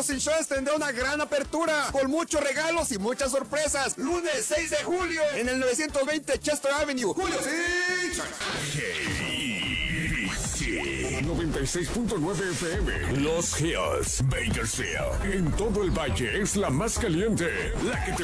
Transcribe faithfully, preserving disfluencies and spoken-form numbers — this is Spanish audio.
Julio's Insurance tendrá una gran apertura, con muchos regalos y muchas sorpresas. Lunes seis de julio, en el novecientos veinte Chester Avenue. Julio's Insurance. noventa y seis punto nueve F M. Los Hills, Bakersfield. En todo el valle es la más caliente, la que te